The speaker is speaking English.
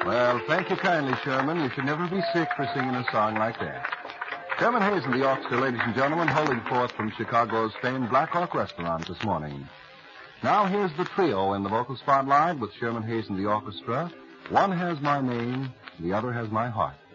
Well, thank you kindly, Sherman. You should never be sick for singing a song like that. Sherman Hayes and the Orchestra, ladies and gentlemen, holding forth from Chicago's famed Black Hawk Restaurant this morning. Now here's the trio in the vocal spotlight with Sherman Hayes and the Orchestra. One has my name, the other has my heart.